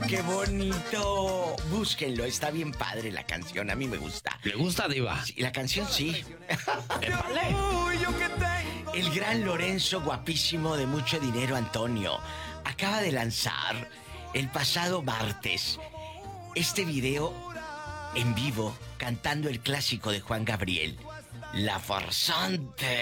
qué bonito! Búsquenlo, está bien padre la canción, a mí me gusta. ¿Le gusta, Diva? Sí, la canción sí. ¡Épale! El gran Lorenzo, guapísimo de mucho dinero, Antonio, acaba de lanzar el pasado martes este video en vivo cantando el clásico de Juan Gabriel, La Farsante.